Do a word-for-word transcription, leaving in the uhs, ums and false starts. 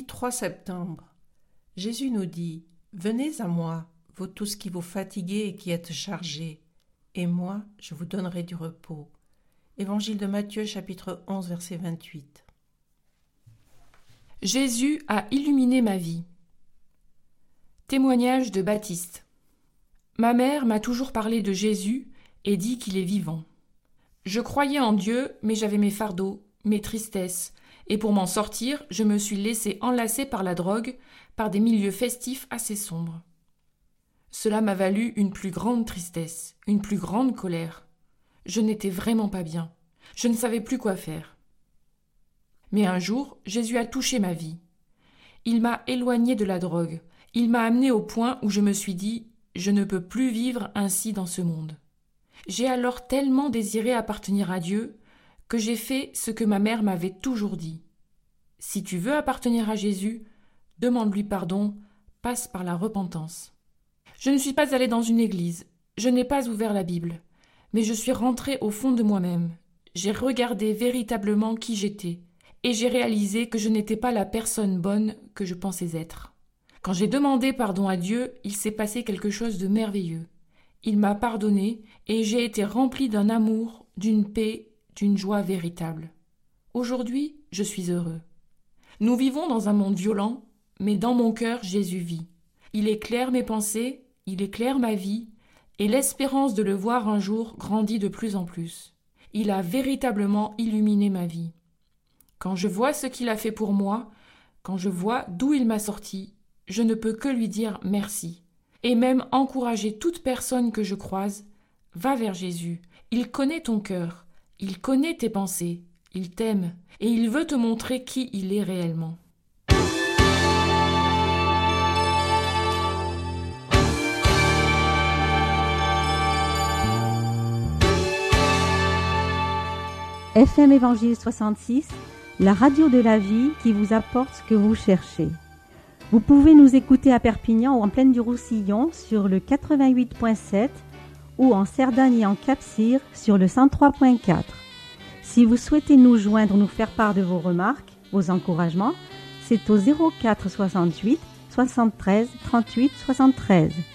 Mardi trois septembre. Jésus nous dit « Venez à moi, vous tous qui vous fatiguez et qui êtes chargés, et moi, je vous donnerai du repos. » Évangile de Matthieu, chapitre onze, verset vingt-huit. Jésus a illuminé ma vie. Témoignage de Baptiste. Ma mère m'a toujours parlé de Jésus et dit qu'il est vivant. Je croyais en Dieu, mais j'avais mes fardeaux, mes tristesses, et pour m'en sortir, je me suis laissé enlacer par la drogue, par des milieux festifs assez sombres. Cela m'a valu une plus grande tristesse, une plus grande colère. Je n'étais vraiment pas bien. Je ne savais plus quoi faire. Mais un jour, Jésus a touché ma vie. Il m'a éloigné de la drogue. Il m'a amené au point où je me suis dit « Je ne peux plus vivre ainsi dans ce monde ». J'ai alors tellement désiré appartenir à Dieu que j'ai fait ce que ma mère m'avait toujours dit. Si tu veux appartenir à Jésus, demande-lui pardon, passe par la repentance. Je ne suis pas allée dans une église, je n'ai pas ouvert la Bible, mais je suis rentrée au fond de moi-même. J'ai regardé véritablement qui j'étais, et j'ai réalisé que je n'étais pas la personne bonne que je pensais être. Quand j'ai demandé pardon à Dieu, il s'est passé quelque chose de merveilleux. Il m'a pardonné et j'ai été remplie d'un amour, d'une paix, d'une joie véritable. Aujourd'hui, je suis heureux. Nous vivons dans un monde violent, mais dans mon cœur, Jésus vit. Il éclaire mes pensées, il éclaire ma vie, et l'espérance de le voir un jour grandit de plus en plus. Il a véritablement illuminé ma vie. Quand je vois ce qu'il a fait pour moi, quand je vois d'où il m'a sorti, je ne peux que lui dire merci. Et même encourager toute personne que je croise, va vers Jésus. Il connaît ton cœur, il connaît tes pensées, il t'aime et il veut te montrer qui il est réellement. F M Évangile soixante-six, la radio de la vie qui vous apporte ce que vous cherchez. Vous pouvez nous écouter à Perpignan ou en Plaine du Roussillon sur le quatre-vingt-huit virgule sept ou en Cerdagne et en Cap-Cyr sur le cent trois virgule quatre. Si vous souhaitez nous joindre ou nous faire part de vos remarques, vos encouragements, c'est au zéro quatre soixante-huit soixante-treize trente-huit soixante-treize.